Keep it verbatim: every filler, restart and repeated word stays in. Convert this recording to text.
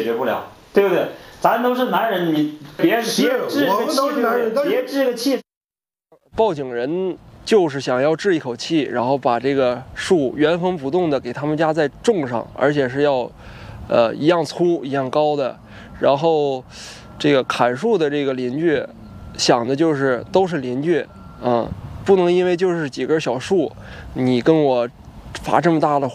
决不了，对不对？咱都是男人，你别别置个气，别置个气。 报警人就是想要置一口气，然后把这个树原封不动的给他们家再种上，而且是要，呃，一样粗一样高的。然后，这个砍树的这个邻居，想的就是都是邻居，啊、嗯，不能因为就是几根小树，你跟我发这么大的火。